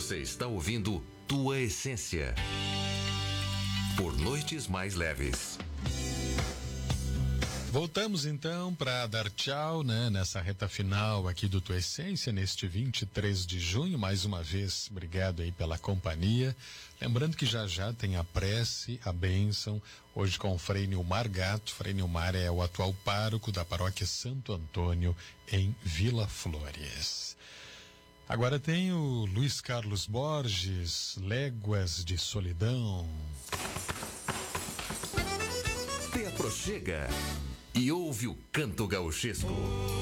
Você está ouvindo Tua Essência. Por noites mais leves. Voltamos então para dar tchau, né? Nessa reta final aqui do Tua Essência, neste 23 de junho. Mais uma vez, obrigado aí pela companhia. Lembrando que já já tem a prece, a bênção, hoje com o Frei Nilmar Gato. Frei Nilmar é o atual pároco da paróquia Santo Antônio, em Vila Flores. Agora tem o Luiz Carlos Borges, Léguas de Solidão. Te aproxega e ouve o canto gauchesco.